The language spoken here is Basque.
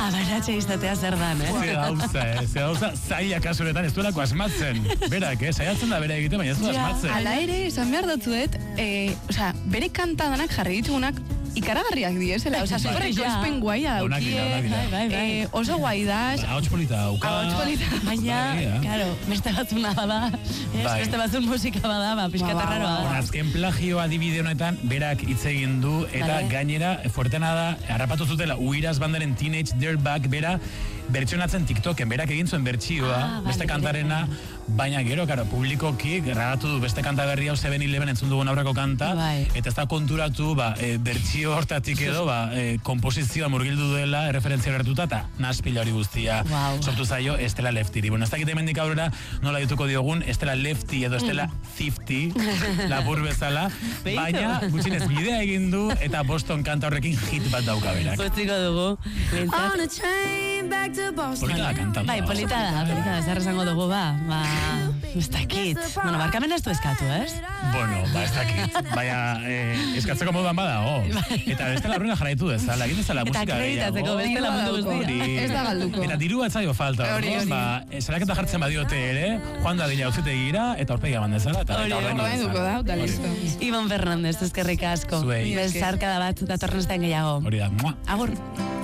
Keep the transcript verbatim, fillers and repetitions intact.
Abaratxe izatea zer dan, eh? Ze gauza, eh? Ze gauza, zaila kasuretan ez duelako asmatzen. Berak, eh? Saiatzen da bere egite, baina ez du asmatzen. Ala ere, esan behar dutzuet, eh, osea, bere kantadanak jarri ditugunak ikaragarriak diezela, osea, super ekoizpen guaia daukie, oso guai da. Ahots polita dauka. Ahots polita. Baina, claro, beste batzuna bada, beste batzun musika bada, ba, pixkatarraroa da. Azken plagio adibide honetan, berak hitz egin du, eta gainera, fuertena da, harrapatu zutela, Uiraz bandaren Teenage Dirtbag, bera, bertsionatzen TikToken, berak egin zuen bertsioa, beste kantarena, baina gero, karo, publikoki, grabatu du beste kanta berri hau seven eleven entzun dugun aurreko kanta, eta ez da konturatu, ba, bertsio hortatik edo, ba, komposizioa murgildu duela, referentzia gertuta, eta naspila hori guztia sortu zaio Estela Leftiri. Bueno, ez dakit hemendik aurrera nola dituko diogun, Estela Lefty edo Estela Fifty, labur bezala, baina gutxinez bidea egin du, eta Boston kanta horrekin hit bat dauka berak. Potziko dugu, polita da kantando. Bai, polita da, polita da, zer esango dugu, ba, ba, ez dakit. Bueno, barkamena ez du eskatu, ez? Bueno, ba, ez dakit. Baina, eskatzeko moduan bada, oh. Eta beste labruna jarraitu dezala, egin dezala musika gehiago. Eta akreditatzeko beste la mundu guztia. Ez da galduko. Eta diru bat zaio falta, ba, salaketa jartzen badiote ere, joan da dira auzite gira, eta horpegia bandezala, eta ordainduko da, eta listo. Ibon Fernandez, ezkerrik asko. Besarkada bat, datorren ez da gehiago. Hori da, mua. Agur.